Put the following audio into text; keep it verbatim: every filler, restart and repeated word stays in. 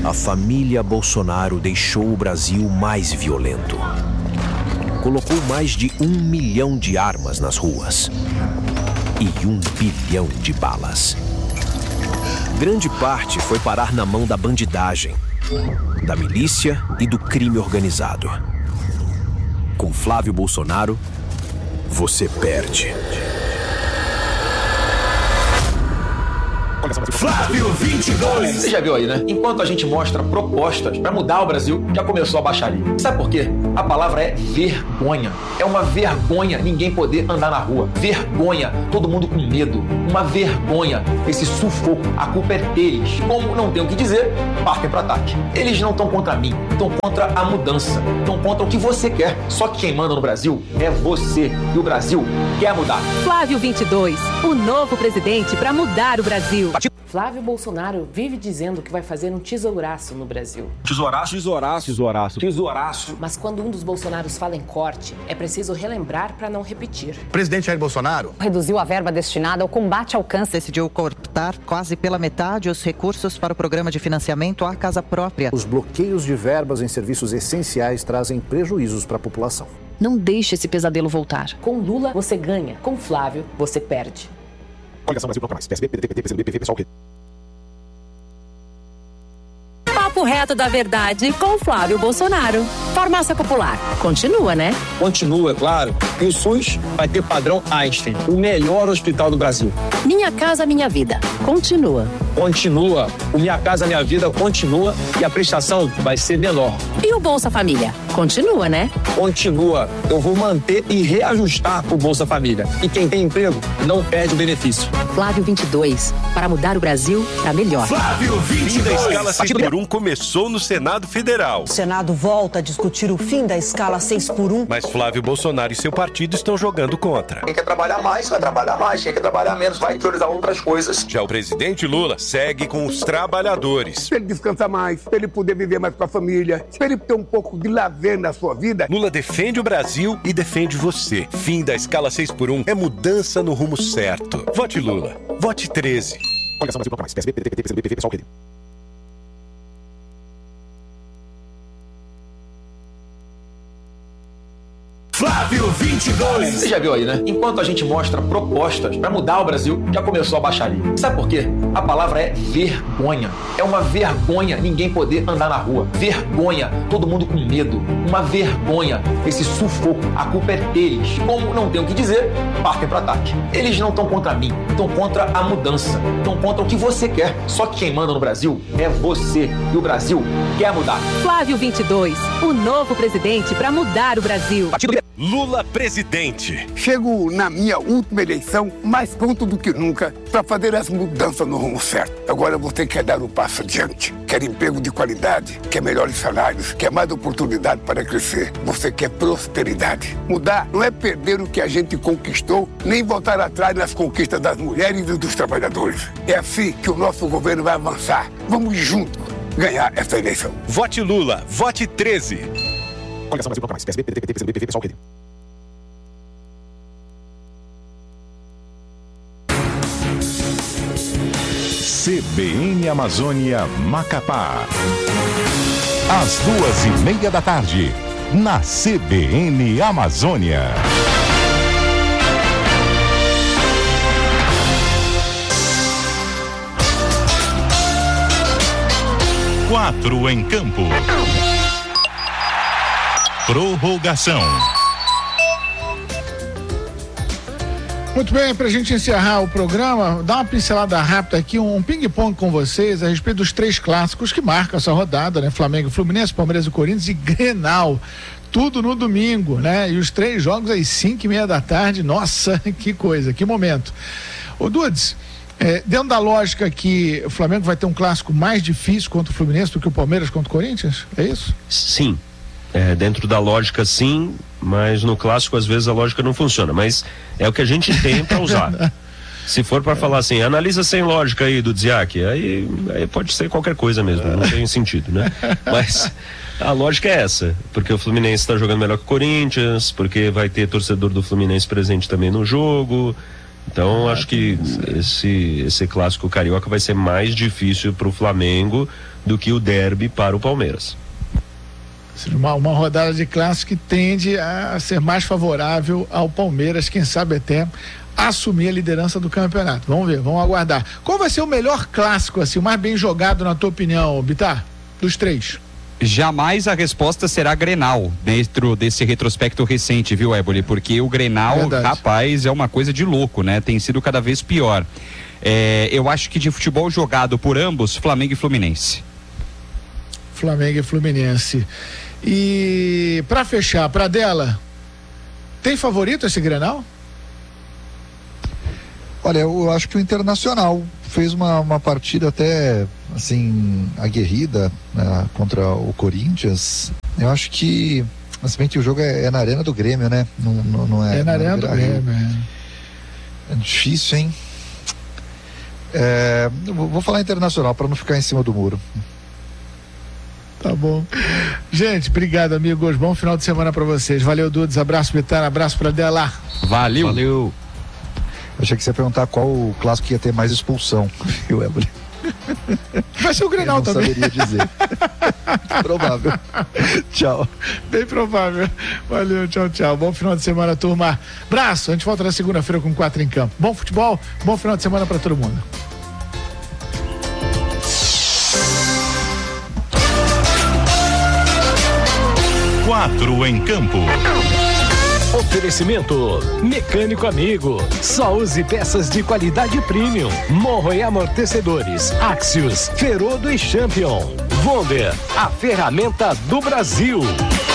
A família Bolsonaro deixou o Brasil mais violento. Colocou mais de um milhão de armas nas ruas e um bilhão de balas. Grande parte foi parar na mão da bandidagem, da milícia e do crime organizado. Com Flávio Bolsonaro, você perde. Flávio vinte e dois. Você já viu aí, né? Enquanto a gente mostra propostas pra mudar o Brasil, já começou a baixaria. Sabe por quê? A palavra é vergonha. É uma vergonha ninguém poder andar na rua. Vergonha, todo mundo com medo. Uma vergonha, esse sufoco. A culpa é deles. Como não tem o que dizer, partem pro ataque. Eles não estão contra mim, estão contra a mudança. Estão contra o que você quer. Só que quem manda no Brasil é você. E o Brasil quer mudar. Flávio vinte e dois, o novo presidente pra mudar o Brasil. Flávio Bolsonaro vive dizendo que vai fazer um tesouraço no Brasil. Tesouraço? Tesouraço. Tesouraço. Tesouraço. Mas quando um dos Bolsonaros fala em corte, é preciso relembrar para não repetir. O presidente Jair Bolsonaro reduziu a verba destinada ao combate ao câncer. Decidiu cortar quase pela metade os recursos para o programa de financiamento à casa própria. Os bloqueios de verbas em serviços essenciais trazem prejuízos para a população. Não deixe esse pesadelo voltar. Com Lula, você ganha. Com Flávio, você perde. Coligação Brasil Bloco Mais. P S B, P D T, P C do B, P V, pessoal que... Papo reto da verdade com Flávio Bolsonaro. Farmácia Popular. Continua, né? Continua, é claro. E o SUS vai ter padrão Einstein, o melhor hospital do Brasil. Minha Casa Minha Vida. Continua. Continua. O Minha Casa Minha Vida continua e a prestação vai ser menor. E o Bolsa Família? Continua, né? Continua. Eu vou manter e reajustar o Bolsa Família. E quem tem emprego não perde o benefício. Flávio vinte e dois. Para mudar o Brasil para melhor. Flávio vinte e dois. Da escala seis por um começou no Senado Federal. O Senado volta a discutir o fim da escala seis por um. Mas Flávio Bolsonaro e seu partido estão jogando contra. Quem quer trabalhar mais, vai trabalhar mais. Quem quer trabalhar menos, vai priorizar outras coisas. Já o presidente Lula segue com os trabalhadores. Pra ele descansar mais, pra ele poder viver mais com a família, pra ele ter um pouco de lazer na sua vida. Lula defende o Brasil e defende você. Fim da escala seis por um é mudança no rumo certo. Vote Lula. Vote treze. Coligação Brasil Bloco Mais. P S B, P D T, P C do B, P V, pessoal que... Flávio vinte e dois. Você já viu aí, né? Enquanto a gente mostra propostas pra mudar o Brasil, já começou a baixaria. Sabe por quê? A palavra é vergonha. É uma vergonha ninguém poder andar na rua. Vergonha, todo mundo com medo. Uma vergonha, esse sufoco. A culpa é deles. Como não tem o que dizer, partem pro ataque. Eles não estão contra mim, estão contra a mudança. Estão contra o que você quer. Só que quem manda no Brasil é você. E o Brasil quer mudar. Flávio vinte e dois, o novo presidente pra mudar o Brasil. Lula presidente. Chego na minha última eleição mais pronto do que nunca para fazer essa mudança no rumo certo. Agora você quer dar um passo adiante, quer emprego de qualidade, quer melhores salários, quer mais oportunidade para crescer. Você quer prosperidade. Mudar não é perder o que a gente conquistou, nem voltar atrás nas conquistas das mulheres e dos trabalhadores. É assim que o nosso governo vai avançar. Vamos juntos ganhar essa eleição. Vote Lula. Vote treze. Coligação Brasil Bloco Mais. P S B, P D T, P C do B, P V, pessoal que... C B N Amazônia Macapá. Às duas e meia da tarde, na C B N Amazônia. Quatro em campo. Prorrogação. Muito bem, para a gente encerrar o programa, dar uma pincelada rápida aqui, um ping-pong com vocês a respeito dos três clássicos que marcam essa rodada, né? Flamengo e Fluminense, Palmeiras e Corinthians e Grenal. Tudo no domingo, né? E os três jogos às cinco e meia da tarde. Nossa, que coisa, que momento. Ô Dudes, é, dentro da lógica que o Flamengo vai ter um clássico mais difícil contra o Fluminense do que o Palmeiras contra o Corinthians, é isso? Sim. É, dentro da lógica sim, mas no clássico às vezes a lógica não funciona, mas é o que a gente tem para usar. Se for para falar assim, analisa sem lógica aí do Dziak, aí, aí pode ser qualquer coisa mesmo, não tem sentido, né? Mas a lógica é essa, porque o Fluminense está jogando melhor que o Corinthians, porque vai ter torcedor do Fluminense presente também no jogo, Então acho que esse, esse clássico carioca vai ser mais difícil para o Flamengo do que o derby para o Palmeiras. Uma, uma rodada de clássico que tende a ser mais favorável ao Palmeiras, quem sabe até assumir a liderança do campeonato. Vamos ver, vamos aguardar. Qual vai ser o melhor clássico, assim, o mais bem jogado na tua opinião, Bitar? Dos três. Jamais a resposta será Grenal, dentro desse retrospecto recente, viu, Éboli? Porque o Grenal, Verdade. rapaz, é uma coisa de louco, né? Tem sido cada vez pior. É, eu acho que de futebol jogado por ambos, Flamengo e Fluminense. Flamengo e Fluminense. E pra fechar, pra dela, tem favorito esse Grenal? Olha, eu acho que o Internacional fez uma, uma partida até, assim, aguerrida, né, contra o Corinthians. Eu acho que, se bem que o jogo é, é na Arena do Grêmio, né? Não, não, não é, é na Arena do Grêmio, é. É difícil, hein? É, vou falar Internacional, para não ficar em cima do muro. Tá bom. Gente, obrigado, amigos. Bom final de semana pra vocês. Valeu, Dudes. Abraço, Betana. Abraço pra Dela. Valeu. Valeu. Eu achei que você ia perguntar qual o clássico que ia ter mais expulsão. Eu, Éboli. Vai ser o Grenal Eu não também. saberia dizer. Provável. Tchau. Bem provável. Valeu, tchau, tchau. Bom final de semana, turma. Abraço. A gente volta na segunda-feira com quatro em campo. Bom futebol, bom final de semana pra todo mundo. Quatro em campo. Oferecimento Mecânico Amigo. Só use peças de qualidade premium. Morro e amortecedores. Axios, Ferodo e Champion. Wonder, a ferramenta do Brasil.